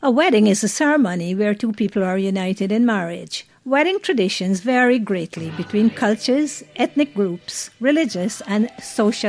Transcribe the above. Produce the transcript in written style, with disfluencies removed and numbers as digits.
A wedding is a ceremony where two people are united in marriage. Wedding traditions vary greatly between cultures, ethnic groups, religious and social